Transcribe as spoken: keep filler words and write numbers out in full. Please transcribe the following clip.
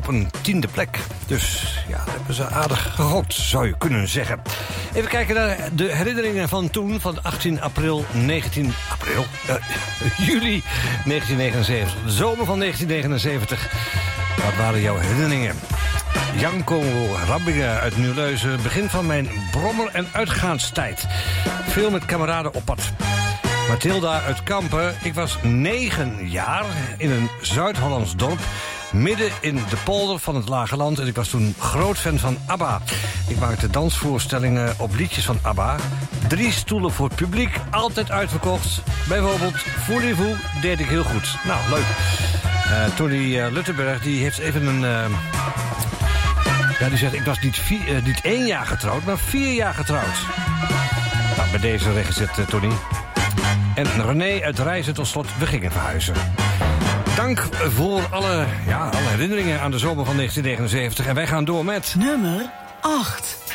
op een tiende plek. Dus ja, dat hebben ze aardig gegokt, zou je kunnen zeggen. Even kijken naar de herinneringen van toen, van achttien april negentien... april? Uh, juli negentien negenenzeventig, de zomer van negentien negenenzeventig. Wat waren jouw herinneringen? Janko Rabbingen uit Nieuwleuzen, begin van mijn brommer- en uitgaanstijd. Veel met kameraden op pad. Mathilda uit Kampen, ik was negen jaar in een Zuid-Hollands dorp, midden in de polder van het Lage Land. En ik was toen groot fan van ABBA. Ik maakte dansvoorstellingen op liedjes van ABBA. Drie stoelen voor het publiek, altijd uitverkocht. Bijvoorbeeld Voulez-vous deed ik heel goed. Nou, leuk. Uh, Tony uh, Luttenberg, die heeft even een... Uh, ja, die zegt, ik was niet, vier, uh, niet één jaar getrouwd, maar vier jaar getrouwd. Nou, bij deze rechtgezet, uh, Tony. En René uit Reizen tot slot, we gingen verhuizen. Dank voor alle, ja, alle herinneringen aan de zomer van negentien negenenzeventig. En wij gaan door met... Nummer acht.